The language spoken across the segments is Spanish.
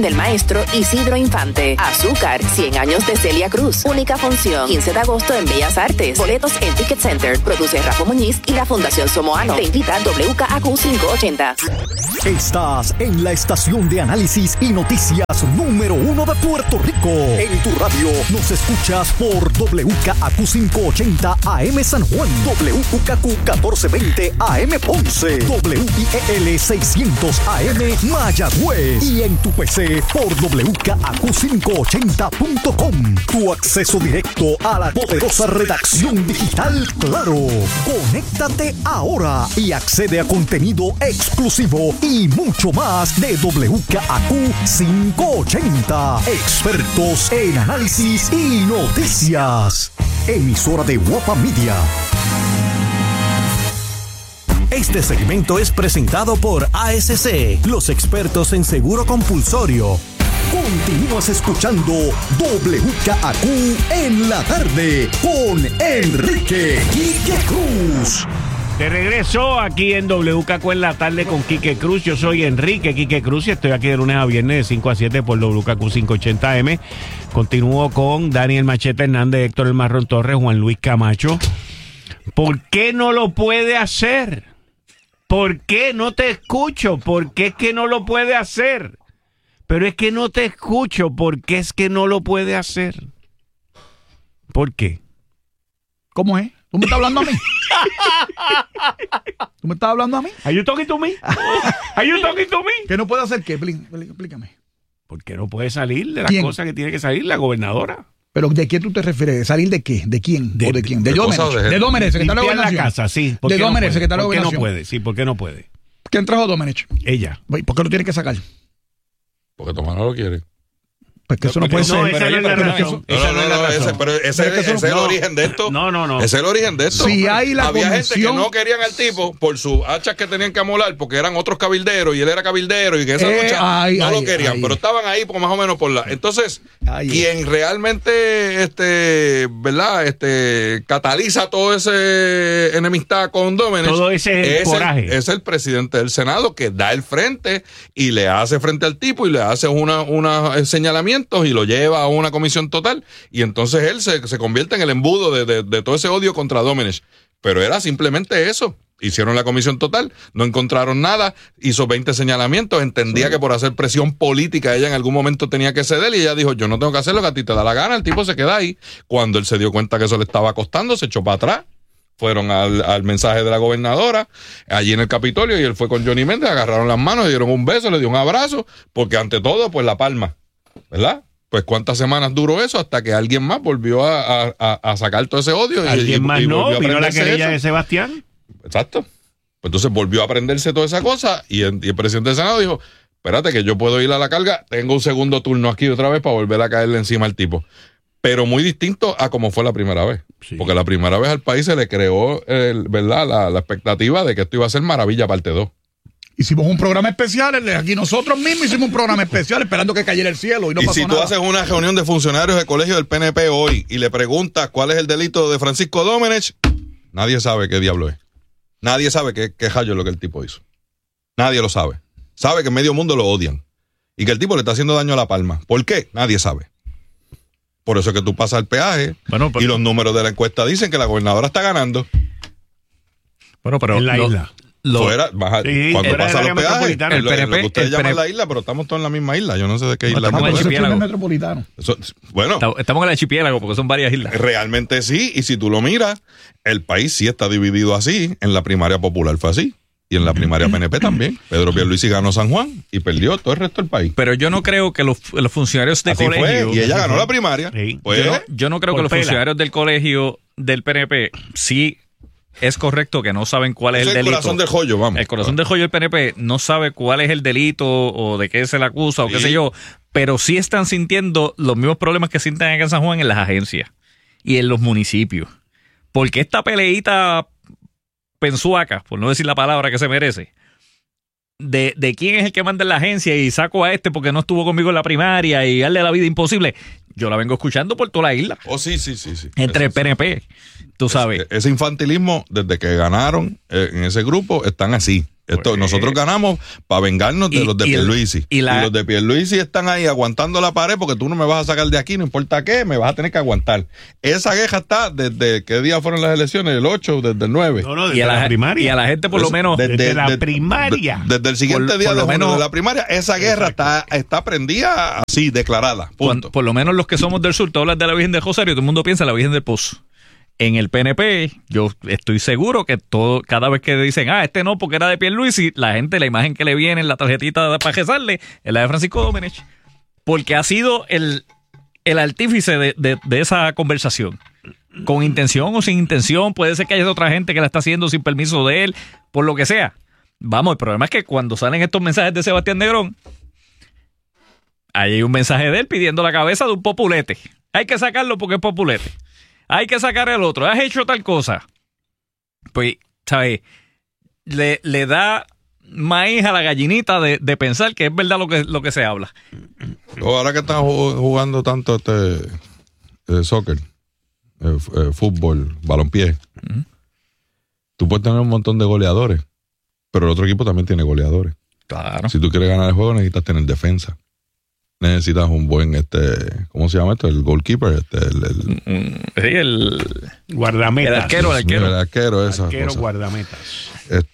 del maestro Isidro Infante. Azúcar, 100 años de Celia Cruz. Única función, 15 de agosto en Bellas Artes. Boletos en Ticket Center. Produce Rafa Muñiz y la Fundación Somoano. Te invita WKAQ 580. Estás en la estación de análisis y noticias número 1 de Puerto Rico. En tu radio nos escuchas por WKAQ 580 AM San Juan, WKAQ 1420 AM Ponce, WIEL 600 AM Mayagüez y en tu PC por WKAQ580.com. Tu acceso directo a la poderosa redacción digital Claro. Conéctate ahora y accede a contenido exclusivo y mucho más de WKAQ 580. Expertos en análisis y noticias. Emisora de Guapa Media. Este segmento es presentado por ASC, los expertos en seguro compulsorio. Continúas escuchando WKAQ en la tarde con Enrique Quique Cruz. De regreso aquí en WKAQ en la tarde con Quique Cruz. Yo soy Enrique Quique Cruz y estoy aquí de lunes a viernes de 5 a 7 por WKAQ 580 AM. Continúo con Daniel Machete Hernández, Héctor El Marrón Torres, Juan Luis Camacho. ¿Por qué no lo puede hacer? ¿Por qué no te escucho? ¿Por qué es que no lo puede hacer? Pero es que no te escucho. ¿Por qué es que no lo puede hacer? ¿Por qué? ¿Cómo es? ¿Tú me estás hablando a mí? ¿Tú me estás hablando a mí? ¿Are you talking to me? ¿Are you talking to me? ¿Qué no puede hacer qué? Explícame. ¿Por qué no puede salir de las cosas que tiene que salir la gobernadora? ¿Pero de qué tú te refieres? ¿Salir de qué? ¿De quién? ¿O de quién? ¿De Domenech? ¿De Domenech, secretario de Gobernación? La casa, sí. ¿De Domenech, secretario de Gobernación? ¿Por qué no puede? Sí, ¿por qué no puede? ¿Quién trajo a Domenech? Ella. ¿Por qué lo tiene que sacar? Porque Tomás no lo quiere. Pues que eso no puede ser. Esa no es la razón. Pero ese es el origen de esto. No. Ese es el origen de esto. Si hay la Había gente que convención- no querían al tipo por sus hachas que tenían que amolar, porque eran otros cabilderos y él era cabildero y que esa lucha no lo querían, pero estaban ahí porque más o menos por la. Entonces, quien realmente ¿verdad? Cataliza todo ese enemistad con Domenech, todo ese coraje. es el presidente del Senado que da el frente y le hace frente al tipo y le hace una señalamiento y lo lleva a una comisión total y entonces él se convierte en el embudo de todo ese odio contra Domenech. Pero era simplemente eso. Hicieron la comisión total, no encontraron nada, hizo 20 señalamientos, entendía que por hacer presión política ella en algún momento tenía que ceder y ella dijo, yo no tengo que hacer lo que a ti te da la gana. El tipo se queda ahí. Cuando él se dio cuenta que eso le estaba costando, se echó para atrás. Fueron al mensaje de la gobernadora allí en el Capitolio y él fue con Johnny Méndez, agarraron las manos, le dieron un beso, le dio un abrazo, porque ante todo, pues la palma. ¿Verdad? Pues cuántas semanas duró eso hasta que alguien más volvió a sacar todo ese odio. ¿Alguien más no? ¿Vino la querella eso. de Sebastián? Exacto. Pues entonces volvió a aprenderse toda esa cosa y el presidente del Senado dijo, espérate que yo puedo ir a la carga, tengo un segundo turno aquí otra vez para volver a caerle encima al tipo. Pero muy distinto a como fue la primera vez. Sí. Porque la primera vez al país se le creó ¿verdad? La expectativa de que esto iba a ser maravilla parte 2. Hicimos un programa especial, aquí nosotros mismos hicimos un programa especial esperando que cayera el cielo y no pasó si nada. Tú haces una reunión de funcionarios del colegio del PNP hoy y le preguntas cuál es el delito de Francisco Domenech, nadie sabe qué diablo es. Nadie sabe qué rayo es lo que el tipo hizo. Nadie lo sabe. Sabe que medio mundo lo odian y que el tipo le está haciendo daño a La Palma. ¿Por qué? Nadie sabe. Por eso es que tú pasas el peaje y los números de la encuesta dicen que la gobernadora está ganando. Bueno, pero en la isla. Fuera, cuando pasa los peajes, el PNP, lo que ustedes llaman la isla, pero estamos todos en la misma isla. Yo no sé de qué isla. Estamos en el archipiélago metropolitano. Bueno, estamos en el archipiélago porque son varias islas. Realmente sí, y si tú lo miras, el país sí está dividido así. En la primaria popular fue así. Y en la primaria PNP también. Pedro Pierluisi ganó San Juan y perdió todo el resto del país. Pero yo no creo que los funcionarios de así colegio... Fue, y ella ganó la primaria. Sí. Pues, yo no creo que los funcionarios del colegio del PNP sí... Es correcto que no saben cuál es el delito. El corazón del joyo, vamos. El corazón del joyo del PNP no sabe cuál es el delito o de qué se le acusa o qué sé yo, pero sí están sintiendo los mismos problemas que sienten acá en San Juan en las agencias y en los municipios. Porque esta peleita pensuaca, por no decir la palabra que se merece, de quién es el que manda en la agencia y saco a este porque no estuvo conmigo en la primaria y darle la vida imposible, yo la vengo escuchando por toda la isla. Oh, sí. Entre el PNP, tú sabes. Ese infantilismo, desde que ganaron en ese grupo, están así. Nosotros ganamos para vengarnos de los de Pierluisi. Y los de Pierluisi están ahí aguantando la pared porque tú no me vas a sacar de aquí, no importa qué, me vas a tener que aguantar. Esa queja está desde ¿qué día fueron las elecciones? ¿El 8? ¿Desde el 9? No, desde la primaria. Y a la gente por lo menos... Desde la primaria. Desde el siguiente día de la primaria, esa guerra está prendida así, declarada. Punto. Por lo menos los que somos del sur, tú hablas de la Virgen de Rosario, todo el mundo piensa en la Virgen del Pozo. En el PNP, yo estoy seguro que cada vez que dicen, este no, porque era de Pierluisi, la gente, la imagen que le viene en la tarjetita para rezarle es la de Francisco Domenech. Porque ha sido el artífice de esa conversación. Con intención o sin intención, puede ser que haya otra gente que la está haciendo sin permiso de él, por lo que sea. Vamos, el problema es que cuando salen estos mensajes de Sebastián Negrón, ahí hay un mensaje de él pidiendo la cabeza de un populete. Hay que sacarlo porque es populete. Hay que sacar el otro. Has hecho tal cosa. Pues, ¿sabes? Le da maíz a la gallinita de pensar que es verdad lo que se habla. Ahora que están jugando tanto soccer, fútbol, balompié, tú puedes tener un montón de goleadores, pero el otro equipo también tiene goleadores. Claro. Si tú quieres ganar el juego, necesitas tener defensa. Necesitas un buen, ¿cómo se llama esto? El goalkeeper, el guardameta. El arquero. El arquero, esa arquero, cosa. Guardametas.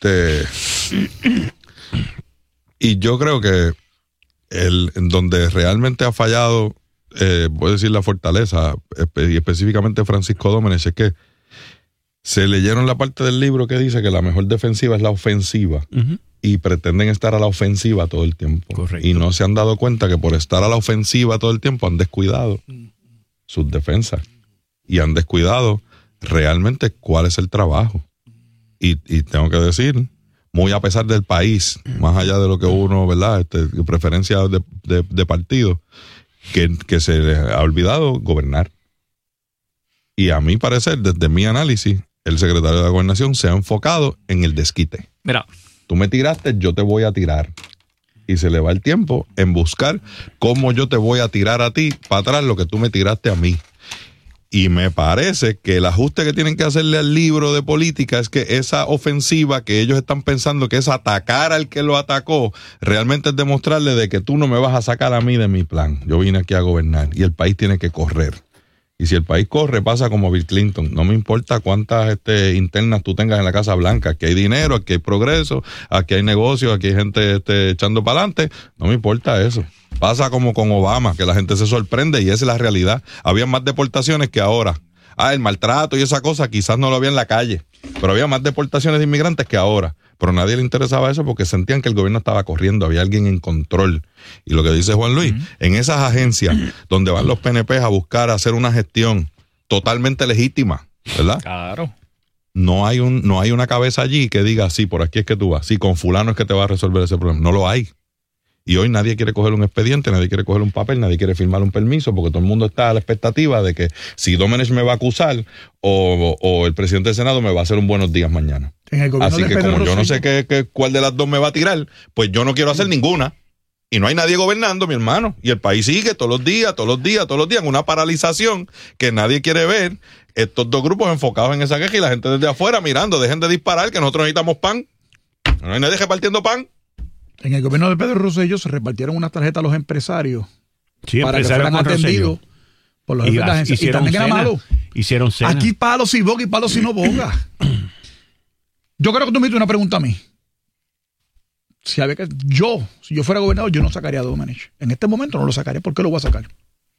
Y yo creo que en donde realmente ha fallado, voy a decir la fortaleza, y específicamente Francisco Domenech, es que se leyeron la parte del libro que dice que la mejor defensiva es la ofensiva. Y pretenden estar a la ofensiva todo el tiempo. Correcto. Y no se han dado cuenta que por estar a la ofensiva todo el tiempo han descuidado sus defensas. Y han descuidado realmente cuál es el trabajo. Y tengo que decir, muy a pesar del país, más allá de lo que uno, ¿verdad? Preferencia de partido, que se les ha olvidado gobernar. Y a mi parecer, desde mi análisis, el secretario de la Gobernación se ha enfocado en el desquite. Mira, tú me tiraste, yo te voy a tirar. Y se le va el tiempo en buscar cómo yo te voy a tirar a ti para atrás lo que tú me tiraste a mí. Y me parece que el ajuste que tienen que hacerle al libro de política es que esa ofensiva que ellos están pensando que es atacar al que lo atacó, realmente es demostrarle de que tú no me vas a sacar a mí de mi plan. Yo vine aquí a gobernar y el país tiene que correr. Y si el país corre, pasa como Bill Clinton. No me importa cuántas internas tú tengas en la Casa Blanca. Aquí hay dinero, aquí hay progreso, aquí hay negocios, aquí hay gente echando para adelante. No me importa eso. Pasa como con Obama, que la gente se sorprende y esa es la realidad. Había más deportaciones que ahora. El maltrato y esa cosa quizás no lo había en la calle, pero había más deportaciones de inmigrantes que ahora. Pero a nadie le interesaba eso porque sentían que el gobierno estaba corriendo, había alguien en control. Y lo que dice Juan Luis, en esas agencias donde van los PNP a buscar hacer una gestión totalmente legítima, ¿verdad? Claro. No hay una cabeza allí que diga, sí, por aquí es que tú vas, sí, con fulano es que te va a resolver ese problema. No lo hay. Y hoy nadie quiere coger un expediente, nadie quiere coger un papel, nadie quiere firmar un permiso, porque todo el mundo está a la expectativa de que si Domenech me va a acusar o el presidente del Senado me va a hacer un buenos días mañana. Así que como yo no sé cuál de las dos me va a tirar, pues yo no quiero hacer ninguna. Y no hay nadie gobernando, mi hermano. Y el país sigue todos los días, en una paralización que nadie quiere ver. Estos dos grupos enfocados en esa queja y la gente desde afuera mirando, dejen de disparar, que nosotros necesitamos pan. No hay nadie repartiendo pan. En el gobierno de Pedro Rosselló se repartieron unas tarjetas a los empresarios, sí, para que fueran atendidos por los jefes de agencia. Y también era malo. Hicieron cena. Aquí palos si boga y palos si no boga. Yo creo que tú me hiciste una pregunta a mí. Si yo fuera gobernador, yo no sacaría a Domenech. En este momento no lo sacaría. ¿Por qué lo voy a sacar?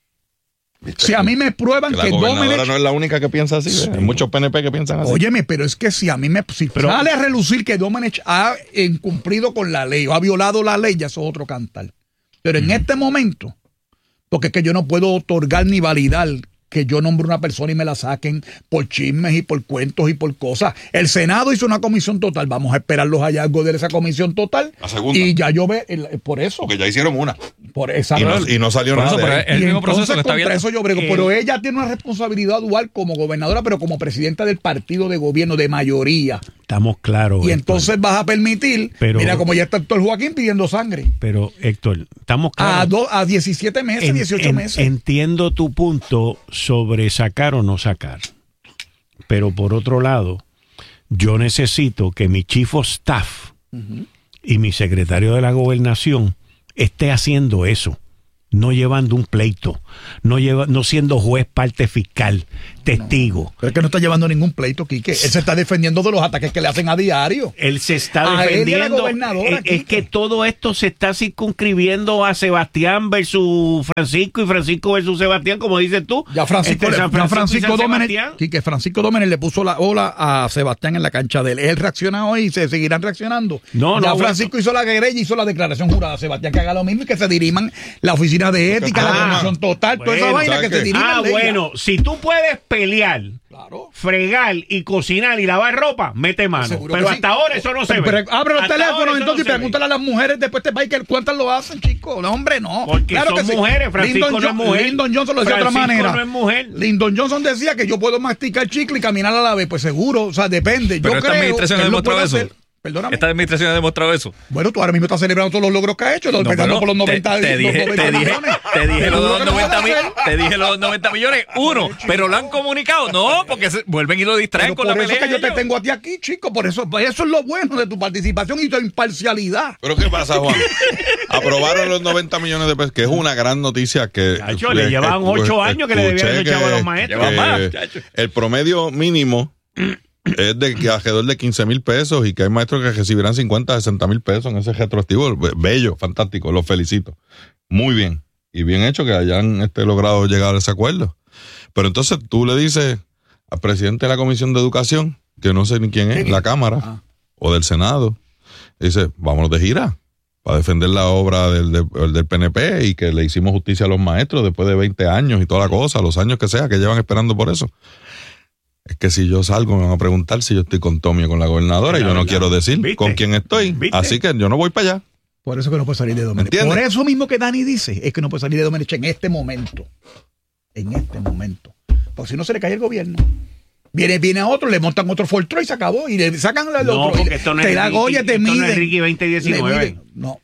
Si a mí me prueban que Domenech no es la única que piensa así, sí. Hay muchos PNP que piensan así. Óyeme, pero es que si sale a relucir que Domenech ha incumplido con la ley o ha violado la ley, ya eso es otro cantar. Pero en este momento, porque es que yo no puedo otorgar ni validar que yo nombre una persona y me la saquen por chismes y por cuentos y por cosas. El Senado hizo una comisión total. Vamos a esperar los hallazgos de esa comisión total. La segunda. Y ya yo veo, por eso. Porque ya hicieron una. Por esa y no salió nada. Pero el mismo proceso que está contra eso yo brego. Pero ella tiene una responsabilidad dual como gobernadora, pero como presidenta del partido de gobierno de mayoría. Estamos claros. Y entonces vas a permitir, mira como ya está Héctor Joaquín pidiendo sangre. Pero Héctor, estamos claros. A 17 meses, 18 meses. Entiendo tu punto sobre sacar o no sacar. Pero por otro lado, yo necesito que mi chief of staff y mi secretario de la gobernación esté haciendo eso, no llevando un pleito, no siendo juez, parte fiscal, testigo. Pero es que no está llevando ningún pleito, Quique. Él se está defendiendo de los ataques que le hacen a diario. Él se está defendiendo. Es que todo esto se está circunscribiendo a Sebastián versus Francisco y Francisco versus Sebastián, como dices tú. Ya Francisco Domenech le puso la ola a Sebastián en la cancha de él. Él reacciona hoy y se seguirán reaccionando. Francisco hizo la querella, hizo la declaración jurada. Sebastián que haga lo mismo y que se diriman la oficina de ética, la comisión total, toda esa vaina que se diriman. Bueno, si tú puedes pelear, fregar y cocinar y lavar ropa, mete mano. Pero hasta ahora eso no se ve. Abre los teléfonos entonces y pregúntale a las mujeres después de este país cuántas lo hacen, chicos. No, hombre, no. Porque claro son mujeres. Francisco no es mujer. Lyndon Johnson lo decía de otra manera. No es mujer. Lyndon Johnson decía que yo puedo masticar chicle y caminar a la vez. Pues seguro, o sea, depende. Pero yo esta creo administración que ha demostrado eso. Perdóname. Esta administración ha demostrado eso. Bueno, tú ahora mismo estás celebrando todos los logros que ha hecho. Por los 90 te dije los 90 millones. Uno, pero lo han comunicado. No, porque vuelven y lo distraen con la pelea. Por eso que yo te tengo a ti aquí, chico. Por eso es lo bueno de tu participación y tu imparcialidad. Pero ¿qué pasa, Juan? Aprobaron los 90 millones de pesos, que es una gran noticia que... Chacho, le llevaban 8 años que le debían haber echado a los maestros. Llevan más, chacho. El promedio mínimo es de alrededor de 15,000 pesos y que hay maestros que recibirán 50, 60 mil pesos en ese retroactivo. Bello, fantástico, los felicito. Muy bien. Y bien hecho que hayan logrado llegar a ese acuerdo. Pero entonces tú le dices al presidente de la Comisión de Educación, que no sé ni quién es, la Cámara o del Senado, dice, vámonos de gira para defender la obra del PNP y que le hicimos justicia a los maestros después de 20 años y toda la cosa, los años que sea, que llevan esperando por eso. Es que si yo salgo me van a preguntar si yo estoy con Tommy o con la gobernadora y yo no quiero decir con quién estoy. Así que yo no voy para allá. Por eso que no puede salir de Domenech. Por eso mismo que Dani dice, es que no puede salir de Domenech en este momento. En este momento. Porque si no se le cae el gobierno. Viene a otro, le montan otro Fortran y se acabó. Y le sacan el otro. Porque esto no es Ricky 2019.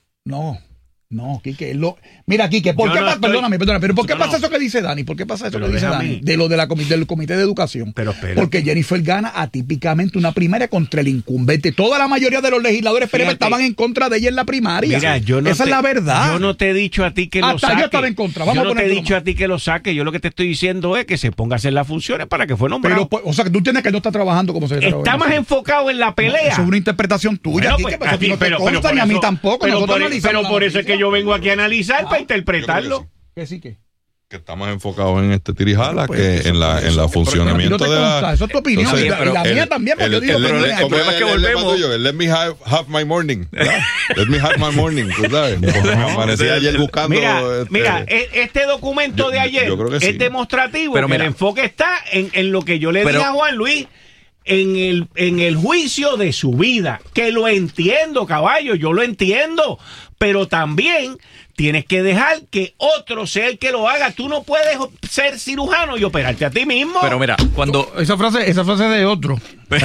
No, Quique, mira, Quique, ¿por qué pasa? Perdóname, pero ¿por qué pasa eso que dice Dani? ¿Por qué pasa eso que dice Dani? De lo de del comité de educación. Pero espera. Porque Jennifer gana atípicamente una primaria contra el incumbente. Toda la mayoría de los legisladores PNP estaban en contra de ella en la primaria. Mira, esa es la verdad. Yo no te he dicho a ti que lo saque. Yo estaba en contra. Yo no te he dicho a ti que lo saque. Yo lo que te estoy diciendo es que se ponga a hacer las funciones para que fue nombrado. Pero, o sea, que tú entiendes que él no está trabajando como secretario. Está más enfocado en la pelea. Eso es una interpretación tuya, bueno, Quique, eso no te consta ni a mí tampoco. Pero por eso es que yo vengo aquí a analizar para interpretarlo. Que sí. Que estamos enfocados en este tirijala, que en la funcionamiento de la... Eso es tu opinión. Entonces, y la mía también, porque yo digo... El problema es que volvemos... Let me have my morning. Let me have my morning. ¿Tú sabes? Me amanecí ayer buscando... Mira, este documento de ayer es demostrativo, pero el enfoque está en lo que yo le dije a Juan Luis, en el juicio de su vida, que lo entiendo, caballo, yo lo entiendo, pero también tienes que dejar que otro sea el que lo haga. Tú no puedes ser cirujano y operarte a ti mismo. Pero mira, cuando... Esa frase es de otro.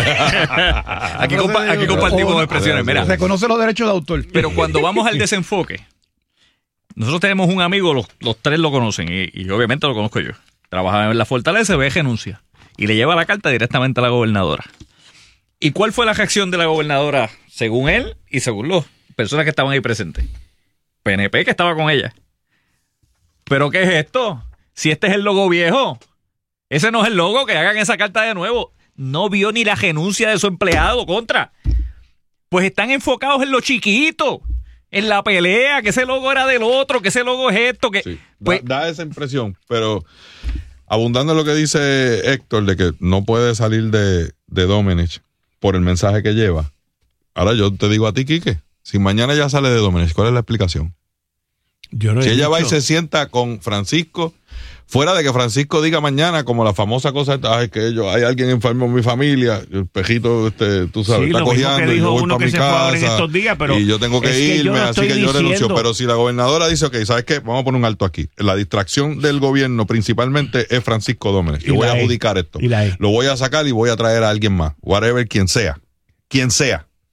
aquí compartimos expresiones. Mira, reconoce los derechos de autor. Pero cuando vamos al desenfoque, nosotros tenemos un amigo, los tres lo conocen, y obviamente lo conozco yo. Trabajaba en la Fortaleza, ve renuncia. Y le lleva la carta directamente a la gobernadora. ¿Y cuál fue la reacción de la gobernadora, según él y según las personas que estaban ahí presentes? PNP que estaba con ella. ¿Pero qué es esto? Si este es el logo viejo. Ese no es el logo, que hagan esa carta de nuevo. No vio ni la renuncia de su empleado contra. Pues están enfocados en lo chiquito, en la pelea, que ese logo era del otro, que ese logo es esto. Que, sí, da esa impresión, pero... Abundando en lo que dice Héctor de que no puede salir de Domenech por el mensaje que lleva. Ahora yo te digo a ti, Quique, si mañana ya sale de Domenech, ¿cuál es la explicación? Si ella va y se sienta con Francisco, fuera de que Francisco diga mañana, como la famosa cosa, ay, que hay alguien enfermo en mi familia, el pejito, tú sabes, está cojeando y yo voy para mi casa días, pero y yo tengo que irme, así que yo renuncio. Pero si la gobernadora dice, ok, ¿sabes qué? Vamos a poner un alto aquí. La distracción del gobierno principalmente es Francisco Domenech. Yo voy a adjudicar esto. Lo voy a sacar y voy a traer a alguien más. Whatever, quien sea.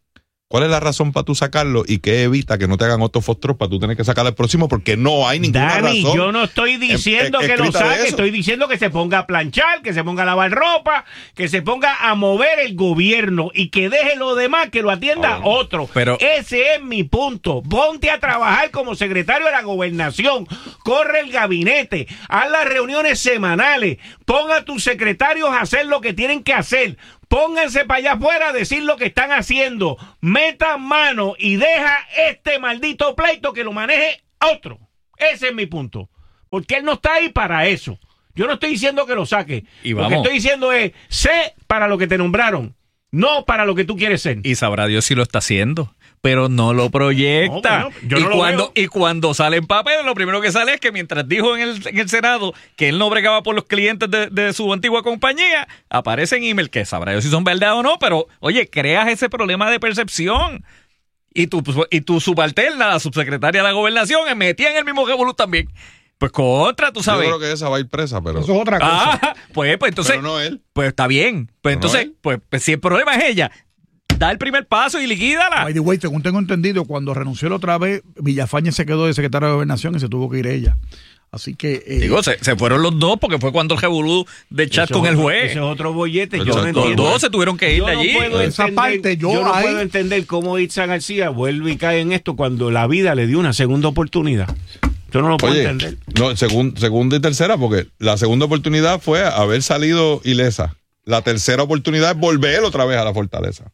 ¿Cuál es la razón para tú sacarlo y qué evita que no te hagan otros fostros para tú tener que sacar el próximo? Porque no hay ninguna Dani, razón. yo no estoy diciendo que lo saque, estoy diciendo que se ponga a planchar, que se ponga a lavar ropa, que se ponga a mover el gobierno y que deje lo demás, que lo atienda otro. Pero ese es mi punto. Ponte a trabajar como secretario de la gobernación, corre el gabinete, haz las reuniones semanales, ponga a tus secretarios a hacer lo que tienen que hacer. Pónganse para allá afuera a decir lo que están haciendo. Metan mano y deja este maldito pleito que lo maneje otro. Ese es mi punto. Porque él no está ahí para eso. Yo no estoy diciendo que lo saque. Lo que estoy diciendo es, sé para lo que te nombraron, no para lo que tú quieres ser. Y sabrá Dios si lo está haciendo, pero no lo proyecta. No, bueno, yo no lo veo. Y cuando sale en papel, lo primero que sale es que mientras dijo en el Senado que él no bregaba por los clientes de su antigua compañía, aparece en email que sabrá Dios si son verdad o no, pero oye, creas ese problema de percepción. Y tu subalterna, la subsecretaria de la gobernación, metía en el mismo revolú también. Pues contra, tú sabes. Yo creo que esa va a ir presa, pero... Eso es otra cosa. Pues entonces... Pero no él. Pues está bien. Pues entonces, pues si el problema es ella, da el primer paso y liquídala. By the way, según tengo entendido, cuando renunció la otra vez, Villafañe se quedó de secretario de Gobernación y se tuvo que ir ella. Así que... Digo, se fueron los dos porque fue cuando el revolú de chat con el juez. Ese es otro bollete. Pero Yo no Los entiendo. dos se tuvieron que ir de allí. Esa parte, yo no puedo entender cómo Itza García vuelve y cae en esto cuando la vida le dio una segunda oportunidad. Yo no lo puedo entender. No, segunda y tercera, porque la segunda oportunidad fue haber salido ilesa. La tercera oportunidad es volver otra vez a la fortaleza.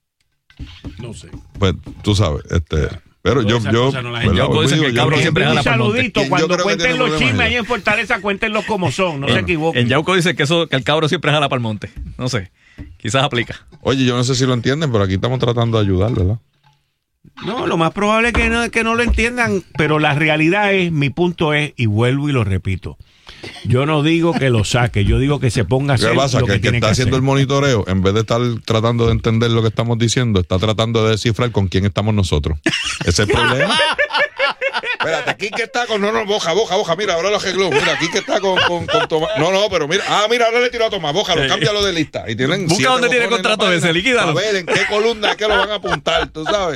No sé. Pues tú sabes, pero yo dicen que el cabrón siempre Un jala para el monte. saludito, Yo cuando creo que cuenten tiene los problemas chismes ya. ahí en Fortaleza, cuéntenlos como son, no se equivoquen. En Yauco dice que el cabro siempre jala para el monte. No sé, quizás aplica. Oye, yo no sé si lo entienden, pero aquí estamos tratando de ayudar, ¿verdad? No, lo más probable es que no lo entiendan, pero la realidad es, mi punto es, y vuelvo y lo repito, yo no digo que lo saque, yo digo que se ponga a hacer ¿Qué pasa? lo Que que el que tiene está que haciendo hacer. el monitoreo, en vez de estar tratando de entender lo que estamos diciendo, está tratando de descifrar con quién estamos nosotros. Ese es el problema. Espérate, aquí que está con... No, boja, mira, ahora lo arregló. Mira, aquí que está con Tomás. No, pero mira. Mira, ahora le tiró a Tomás, bójalo, cámbialo de lista. Y tienen Busca dónde tiene contrato ese, líquidalo. A ver, en qué columna es que lo van a apuntar, tú sabes.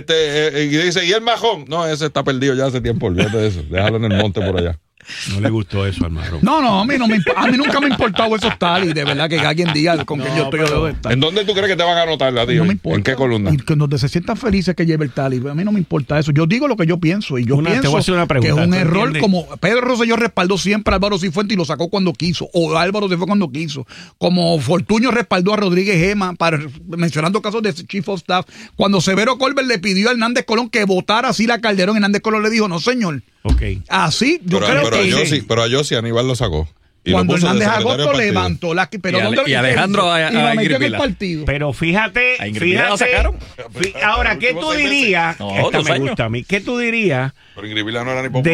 Y dice, ¿y el majón? No, ese está perdido ya hace tiempo, olvídate de eso. Déjalo en el monte por allá. No le gustó eso al Marrón. No, a mí nunca me ha importado esos tales, de verdad que alguien diga con quién yo estoy o debo estar. ¿En dónde tú crees que te van a anotar, tío? No me importa. ¿En qué columna? Y que donde se sientan felices que lleve el tali. A mí no me importa eso. Yo digo lo que yo pienso. Y yo Te voy a pienso hacer una pregunta. que es un ¿Tú error. entiendes? Como Pedro Rosselló respaldó siempre a Álvaro Cifuentes y lo sacó cuando quiso. O Álvaro se fue cuando quiso. Como Fortuño respaldó a Rodríguez Gema, mencionando casos de Chief of Staff. Cuando Severo Colbert le pidió a Hernández Colón que votara así la Calderón, Hernández Colón le dijo, no señor. Ok. Así, yo creo que... Pero a Yossi Aníbal lo sacó. Y cuando lo puso de Hernández secretario del Agosto partido. levantó la... Pero Y Alejandro a y lo metió en el Ingrid partido. Pero fíjate, ¿A Ingrid Vila la sacaron? Ahora, ¿qué tú dirías? No, Esta 2 me años. gusta a mí. ¿Qué tú dirías Pero Ingrid Vila no era ni popular.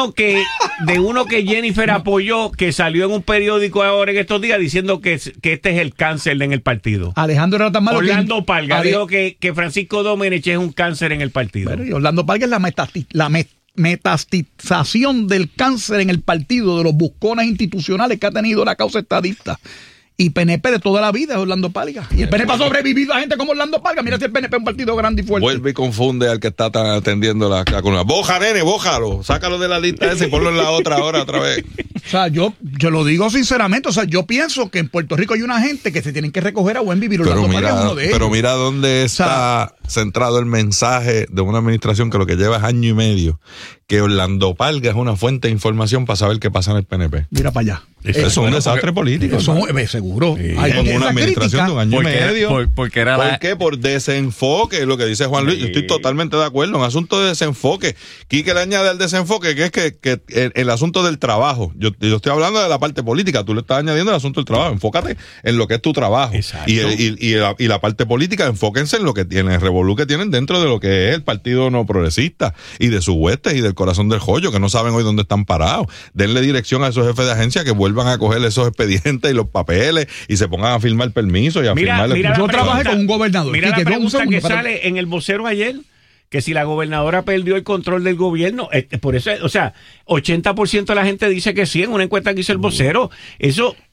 de uno que Jennifer apoyó, que salió en un periódico ahora en estos días diciendo que este es el cáncer en el partido? Alejandro era tan malo Orlando Palga Ale- dijo que Francisco Domenech es un cáncer en el partido. Bueno, y Orlando Palga es la metastización del cáncer en el partido, de los buscones institucionales que ha tenido la causa estadista. Y PNP de toda la vida es Orlando Palga. Y el PNP ha sobrevivido a gente como Orlando Palga. Mira si el PNP es un partido grande y fuerte. Vuelve y confunde al que está atendiendo la columna. Boja, nene, bójalo. Sácalo de la lista esa y ponlo en la otra ahora otra vez. O sea, yo lo digo sinceramente. O sea, yo pienso que en Puerto Rico hay una gente que se tienen que recoger a buen vivir. Orlando Palga es uno de ellos. Pero mira dónde está centrado el mensaje de una administración que lo que lleva es año y medio. Que Orlando Palga es una fuente de información para saber qué pasa en el PNP. Mira para allá. Eso es un desastre político. Eso seguro. Hay Como esa una administración crítica. de un año y medio. Porque era ¿Por qué? Por desenfoque, lo que dice Juan Luis. Yo estoy totalmente de acuerdo. Un asunto de desenfoque. Quique le añade al desenfoque que es que el asunto del trabajo. Yo estoy hablando de la parte política. Tú le estás añadiendo el asunto del trabajo. Enfócate en lo que es tu trabajo. Exacto. Y la parte política, enfóquense en lo que tienen, el revolú que tienen dentro de lo que es el Partido No Progresista y de sus huestes y del corazón del joyo, que no saben hoy dónde están parados. Denle dirección a esos jefes de agencia que vuelvan a coger esos expedientes y los papeles y se pongan a firmar permisos y a firmar... Yo trabajé con un gobernador. Mira la Quique, pregunta que para- sale en el vocero ayer, que si la gobernadora perdió el control del gobierno, por eso, o sea, 80% de la gente dice que sí en una encuesta que hizo el vocero. Eso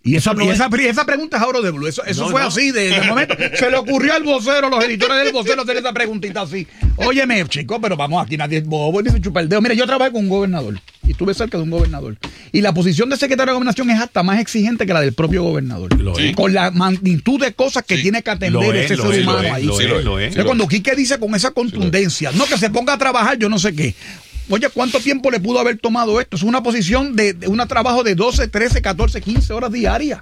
Y esa pregunta es oro de blue. Eso fue así, de momento. Se le ocurrió al vocero, los editores del vocero, hacer esa preguntita así. Óyeme, chico, pero vamos, aquí nadie es bobo ni se chupa el dedo. Mira, yo trabajé con un gobernador y estuve cerca de un gobernador. Y la posición de secretario de gobernación es hasta más exigente que la del propio gobernador. Con la magnitud de cosas que tiene que atender ese ser humano ahí. Entonces, cuando Quique dice con esa contundencia, no que se ponga a trabajar, yo no sé qué. Oye, ¿cuánto tiempo le pudo haber tomado esto? Es una posición de un trabajo de 12, 13, 14, 15 horas diarias.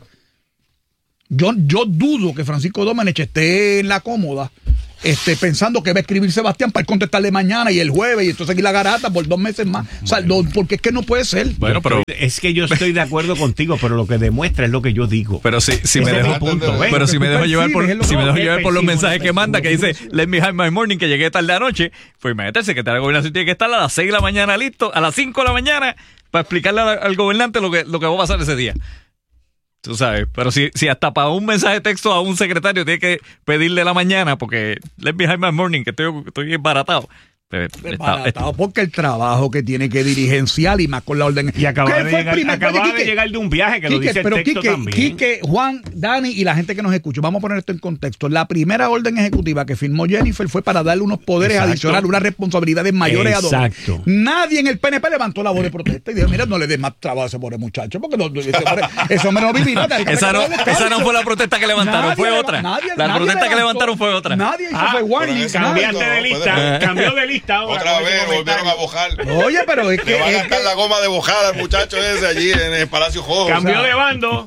Yo dudo que Francisco Domenech esté en la cómoda pensando que va a escribir Sebastián para contestarle mañana y el jueves y entonces seguir la garata por 2 meses más. O sea, porque es que no puede ser. Bueno, pero es que yo estoy de acuerdo contigo, pero lo que demuestra es lo que yo digo. Pero si me dejo llevar por los mensajes que manda, que dice let me have my morning, que llegué tarde anoche, pues imagínate, el secretario de gobernación tiene que estar a las 6 de la mañana listo, a las 5 de la mañana para explicarle al gobernante lo que va a pasar ese día. Tú sabes, pero si hasta para un mensaje de texto a un secretario tiene que pedirle la mañana porque let me have my morning, que estoy embaratado. Embaratado porque el trabajo que tiene que dirigenciar y más con la orden. Y acababa de llegar de un viaje que Quique, lo dice el texto también. Quique, Juan, Dani y la gente que nos escucha, vamos a poner esto en contexto. La primera orden ejecutiva que firmó Jennifer fue para darle unos poderes adicionales, unas responsabilidades mayores a Domenech. Nadie en el PNP levantó la voz de protesta y dijo, mira, no le des más trabajo a ese pobre muchacho, porque ese hombre no vivirá. Esa no fue la protesta que levantaron, fue otra. La protesta que levantaron fue otra. Nadie hizo fue warning. Cambiaste de lista, cambió de lista. Otra vez volvieron a bojar. Oye, pero es que. Le va a gastar la goma de bojar al muchacho ese allí en el Palacio Jojo. Cambió de bando.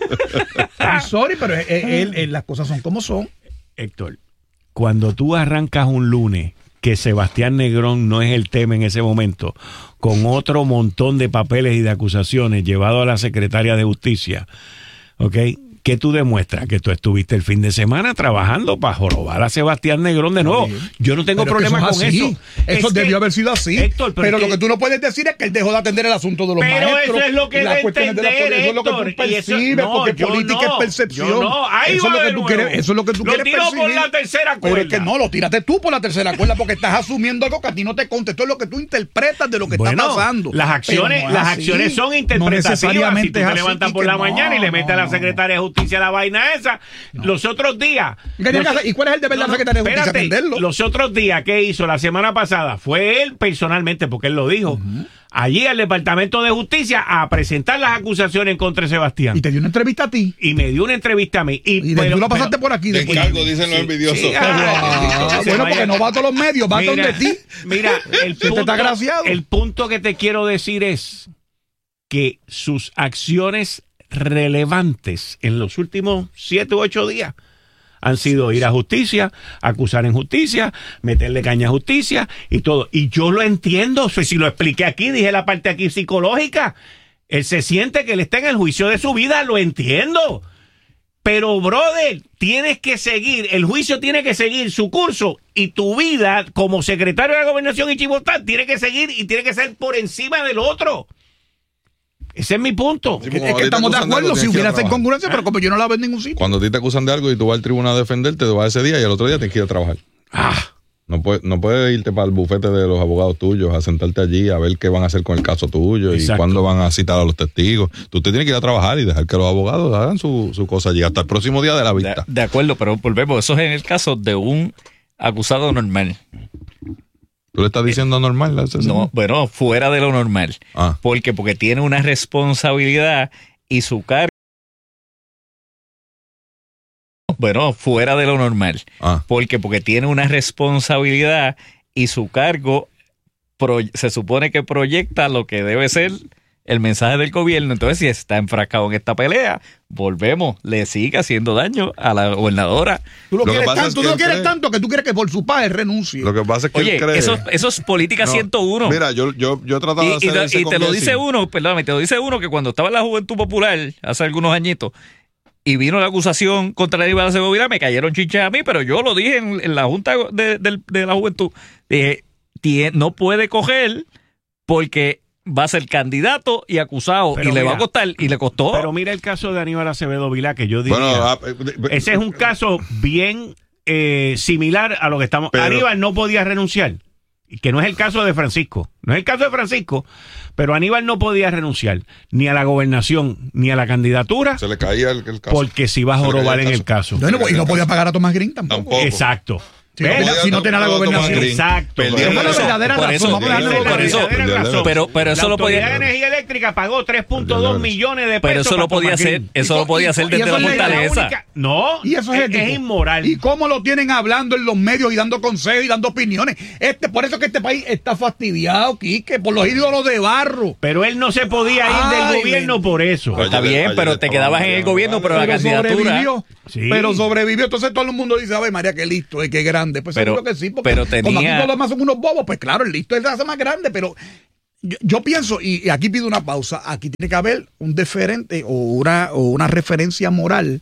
Sorry, pero las cosas son como son. Héctor, cuando tú arrancas un lunes que Sebastián Negrón no es el tema en ese momento, con otro montón de papeles y de acusaciones llevado a la secretaria de Justicia, ¿ok? ¿Qué tú demuestras? Que tú estuviste el fin de semana trabajando para jorobar a Sebastián Negrón de nuevo. Yo no tengo problema con eso. Eso debió haber sido así. Héctor, pero lo que tú no puedes decir es que él dejó de atender el asunto de los maestros. Pero eso es lo que debe entender, eso es lo que tú percibes, porque política es percepción. Eso es lo que tú quieres, eso es lo que tú quieres percibir. Lo tiro por la tercera cuerda. Pero es que no, lo tiraste tú por la tercera cuerda porque estás asumiendo algo que a ti no te contestó, es lo que tú interpretas de lo que está pasando. Las acciones son interpretativas. Si tú te levantas por la mañana y le metes a la secretaria de Justicia la vaina esa, los otros días. ¿Y cuál es el deber de la secretaria de Justicia? Atenderlo. Los otros días, ¿qué hizo la semana pasada? Fue él personalmente, porque él lo dijo, allí al Departamento de Justicia a presentar las acusaciones contra Sebastián. Y te dio una entrevista a ti. Y me dio una entrevista a mí. Y tú lo pasaste por aquí. De encargo, dicen los envidiosos. Bueno, porque no va a todos los medios, va a donde ti. Mira, el punto que te quiero decir es que sus acciones relevantes en los últimos 7 u 8 días han sido ir a justicia, acusar en justicia, meterle caña a justicia y todo. Y yo lo entiendo, si lo expliqué aquí, dije la parte aquí psicológica. Él se siente que él está en el juicio de su vida, lo entiendo. Pero, brother, tienes que seguir, el juicio tiene que seguir su curso y tu vida como secretario de la Gobernación y Chibotán tiene que seguir y tiene que ser por encima del otro. Ese es mi punto. Sí, es que estamos de acuerdo si hubiera esa incongruencia, pero como yo no la veo en ningún sitio. Cuando a ti te acusan de algo y tú vas al tribunal a defenderte, te vas ese día y al otro día tienes que ir a trabajar. No puedes irte para el bufete de los abogados tuyos a sentarte allí a ver qué van a hacer con el caso tuyo. Exacto. Y cuándo van a citar a los testigos. Tú te tienes que ir a trabajar y dejar que los abogados hagan su cosa allí hasta el próximo día de la vista. De acuerdo, pero volvemos. Eso es en el caso de un acusado normal. ¿Tú le estás diciendo normal? No, bueno, fuera de lo normal. Porque tiene una responsabilidad y su cargo. Bueno, fuera de lo normal. Porque tiene una responsabilidad y su cargo se supone que proyecta lo que debe ser el mensaje del gobierno. Entonces, si está enfrascado en esta pelea, volvemos, le sigue haciendo daño a la gobernadora. Tú lo quieres tanto que tú quieres que por su padre renuncie. Lo que pasa es que él cree. Eso es política 101. Mira, yo he tratado de hacer ese y te lo dice uno que cuando estaba en la Juventud Popular hace algunos añitos y vino la acusación contra Aníbal Segovia, me cayeron chinches a mí, pero yo lo dije en la Junta de la Juventud. Dije, no puede coger porque va a ser candidato y acusado, pero y le va a costar, y le costó. Pero mira el caso de Aníbal Acevedo Vilá, que yo diría, ese es un caso bien similar a lo que estamos. Aníbal no podía renunciar que no es el caso de Francisco, pero Aníbal no podía renunciar ni a la gobernación ni a la candidatura. Se le caía el caso. Porque se iba a jorobar en el caso. Y no podía pagar a Tomás Green tampoco. Exacto. Si no tenía la gobernación. Exacto. Pero eso lo podía. La Energía Eléctrica pagó 3.2 millones de pesos. Pero eso lo podía hacer. Eso lo podía hacer desde la fortaleza. No. Y eso es inmoral. ¿Y cómo lo tienen hablando en los medios y dando consejos y dando opiniones? Por eso que este país está fastidiado, Quique, por los ídolos de barro. Pero él no se podía ir del gobierno por eso. Está bien, pero te quedabas en el gobierno, pero la candidatura. Pero sobrevivió. Entonces todo el mundo dice, a ver, María, qué listo, qué grande. Pues seguro que sí, porque como aquí todos los demás son unos bobos, pues claro, el listo es la hace más grande, pero yo pienso, y aquí pido una pausa, aquí tiene que haber un deferente o una referencia moral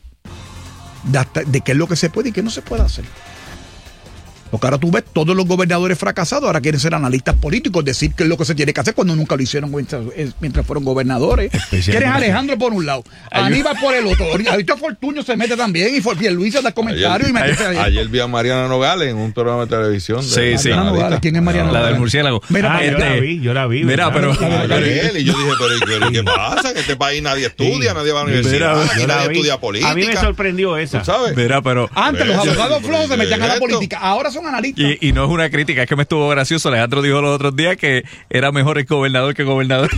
de qué es lo que se puede y qué no se puede hacer. Porque ahora tú ves todos los gobernadores fracasados, ahora quieren ser analistas políticos, decir qué es lo que se tiene que hacer cuando nunca lo hicieron mientras fueron gobernadores. ¿Quieres Alejandro por un lado? Aníbal por el otro. Ahorita Fortuño se mete también y Pierluisi da comentarios. Ayer vi a Mariana Nogales en un programa de televisión. Sí. Nogales. ¿Quién es Mariana Nogales? La del murciélago. Mira, yo la vi. Mira, pero... Y yo dije, pero ¿qué pasa? En este país nadie estudia, nadie va a la universidad, aquí nadie estudia política. A mí me sorprendió esa. ¿Sabes? Mira, pero... Antes los abogados flojos se metían a la política, ahora son analistas. Y no es una crítica, es que me estuvo gracioso. Alejandro dijo los otros días que era mejor el gobernador que gobernador.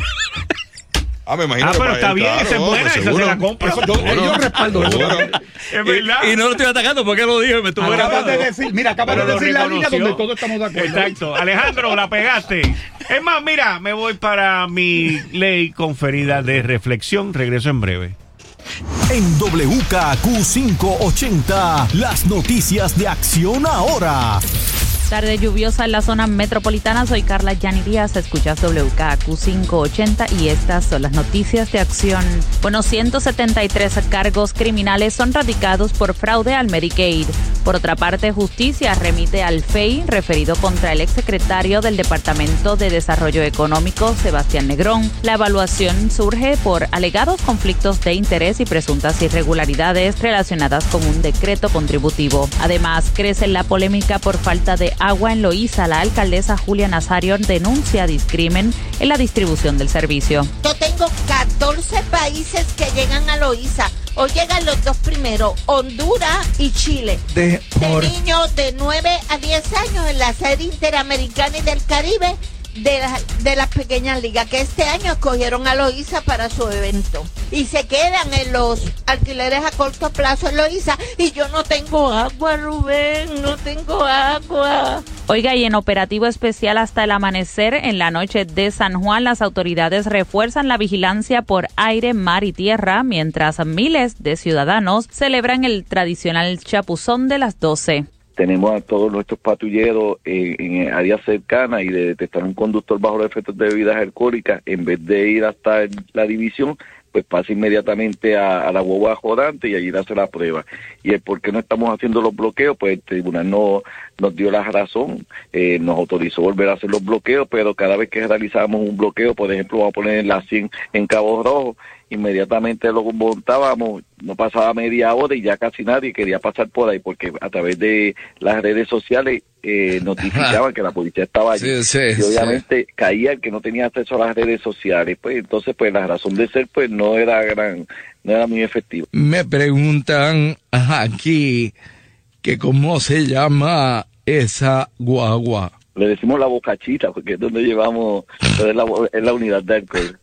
Me imagino que pero está bien, claro, esa es buena, esa se la compro. Yo respaldo eso. Es verdad. Y no lo estoy atacando porque lo dijo y me estuvo Acabas de grabando. decir la línea donde todos estamos de acuerdo. Exacto. Alejandro, la pegaste. Es más, mira, me voy para mi ley conferida de reflexión. Regreso en breve. En WKQ 580, las noticias de Acción Ahora. Tarde lluviosa en la zona metropolitana. Soy Carla Yani Díaz. Escuchas WKQ 580 y estas son las noticias de Acción. 173 cargos criminales son radicados por fraude al Medicaid. Por otra parte, Justicia remite al FEI referido contra el exsecretario del Departamento de Desarrollo Económico, Sebastián Negrón. La evaluación surge por alegados conflictos de interés y presuntas irregularidades relacionadas con un decreto contributivo. Además, crece la polémica por falta de agua en Loíza. La alcaldesa Julia Nazario denuncia discrimen en la distribución del servicio. Yo tengo 14 países que llegan a Loíza. O llegan los dos primeros, Honduras y Chile. De niños de 9 a 10 años en la serie interamericana y del Caribe de las pequeñas ligas, que este año escogieron a Loíza para su evento. Y se quedan en los alquileres a corto plazo en Loíza. Y yo no tengo agua, Rubén, no tengo agua. Oiga, y en operativo especial hasta el amanecer en la noche de San Juan, las autoridades refuerzan la vigilancia por aire, mar y tierra, mientras miles de ciudadanos celebran el tradicional chapuzón de las 12. Tenemos a todos nuestros patrulleros en áreas cercanas y de detectar un conductor bajo los efectos de bebidas alcohólicas, en vez de ir hasta la división, pues pasa inmediatamente a la guagua rodante y allí hace la prueba. Y el por qué no estamos haciendo los bloqueos, pues el tribunal nos dio la razón, nos autorizó volver a hacer los bloqueos, pero cada vez que realizábamos un bloqueo, por ejemplo, vamos a poner la 100 en Cabo Rojo, inmediatamente lo montábamos, no pasaba media hora y ya casi nadie quería pasar por ahí, porque a través de las redes sociales notificaban que la policía estaba allí, y obviamente caía el que no tenía acceso a las redes sociales, pues entonces pues la razón de ser pues no era muy efectiva. Me preguntan aquí que cómo se llama esa guagua. Le decimos la bocachita porque es donde llevamos, es la unidad de alcohol.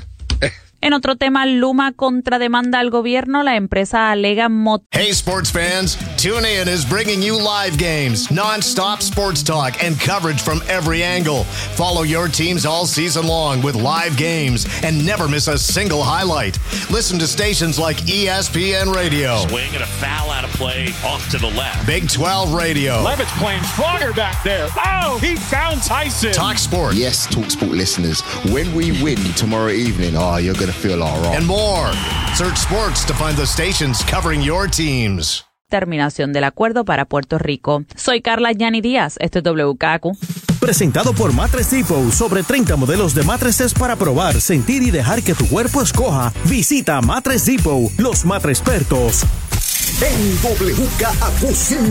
En otro tema, Luma contrademanda al gobierno. La empresa alega Hey sports fans, TuneIn is bringing you live games, non-stop sports talk, and coverage from every angle. Follow your teams all season long with live games and never miss a single highlight. Listen to stations like ESPN Radio. Swing and a foul out of play off to the left. Big 12 Radio. Levitt's playing stronger back there. Oh, he found Tyson. Talk Sport. Yes, Talk Sport listeners, when we win tomorrow evening, you're going to feel all right. And more. Search sports to find the stations covering your teams. Terminación del acuerdo para Puerto Rico. Soy Carla Yani Díaz. Esto es WKQ. Presentado por Mattress Depot. Sobre 30 modelos de mattresses para probar, sentir y dejar que tu cuerpo escoja. Visita Mattress Depot, los matrespertos. en WKAQ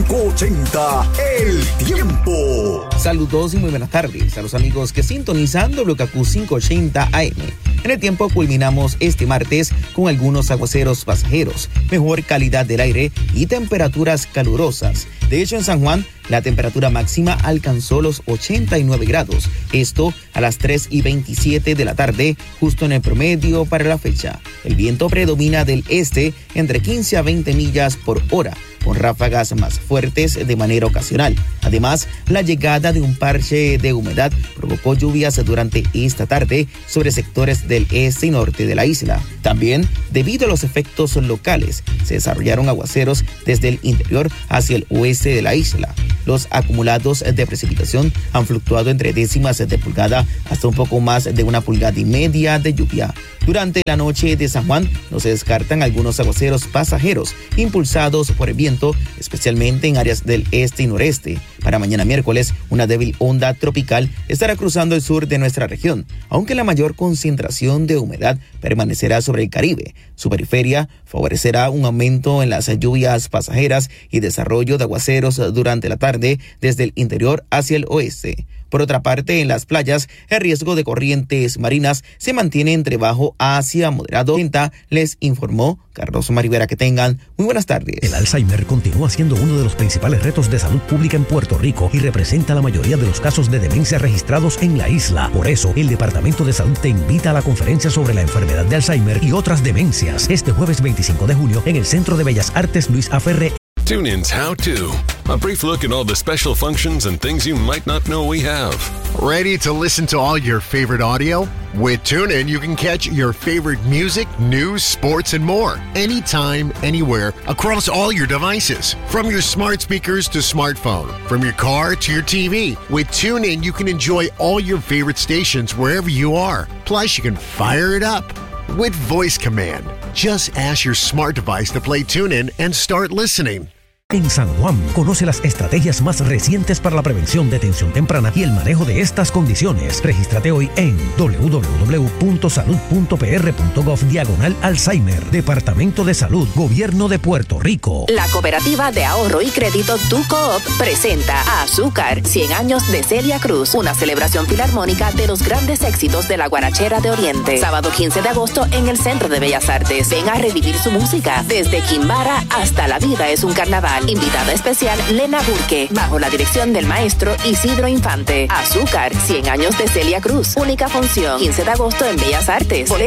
580, El Tiempo. Saludos y muy buenas tardes a los amigos que sintonizan WKAQ 580 AM. En el tiempo culminamos este martes con algunos aguaceros pasajeros, mejor calidad del aire y temperaturas calurosas. De hecho, en San Juan, la temperatura máxima alcanzó los 89 grados. Esto a las 3:27 de la tarde, justo en el promedio para la fecha. El viento predomina del este entre 15 a 20 millas por hora, con ráfagas más fuertes de manera ocasional. Además, la llegada de un parche de humedad provocó lluvias durante esta tarde sobre sectores del este y norte de la isla. También, debido a los efectos locales, se desarrollaron aguaceros desde el interior hacia el oeste de la isla. Los acumulados de precipitación han fluctuado entre décimas de pulgada hasta un poco más de 1,5 pulgadas de lluvia. Durante la noche de San Juan no se descartan algunos aguaceros pasajeros impulsados por el viento, especialmente en áreas del este y noreste. Para mañana miércoles, una débil onda tropical estará cruzando el sur de nuestra región, aunque la mayor concentración de humedad permanecerá sobre el Caribe. Su periferia favorecerá un aumento en las lluvias pasajeras y desarrollo de aguaceros durante la tarde desde el interior hacia el oeste. Por otra parte, en las playas, el riesgo de corrientes marinas se mantiene entre bajo hacia moderado. Les informó Carlos Marivera. Que tengan muy buenas tardes. El Alzheimer continúa siendo uno de los principales retos de salud pública en Puerto Rico y representa la mayoría de los casos de demencia registrados en la isla. Por eso, el Departamento de Salud te invita a la conferencia sobre la enfermedad de Alzheimer y otras demencias este jueves 25 de junio en el Centro de Bellas Artes Luis A. Ferré. TuneIn's How To. A brief look at all the special functions and things you might not know we have. Ready to listen to all your favorite audio? With TuneIn, you can catch your favorite music, news, sports, and more. Anytime, anywhere, across all your devices. From your smart speakers to smartphone. From your car to your TV. With TuneIn, you can enjoy all your favorite stations wherever you are. Plus, you can fire it up with voice command. Just ask your smart device to play TuneIn and start listening. En San Juan, conoce las estrategias más recientes para la prevención, detención temprana y el manejo de estas condiciones. Regístrate hoy en www.salud.pr.gov/Alzheimer. Departamento de Salud, Gobierno de Puerto Rico. La Cooperativa de Ahorro y Crédito Tu Coop presenta a Azúcar, 100 años de Celia Cruz, una celebración filarmónica de los grandes éxitos de la guarachera de Oriente. Sábado 15 de agosto en el Centro de Bellas Artes. Ven a revivir su música, desde Quimbara hasta La Vida es un Carnaval. Invitada especial Lena Burke, bajo la dirección del maestro Isidro Infante. Azúcar, 100 años de Celia Cruz. Única función, 15 de agosto en Bellas Artes.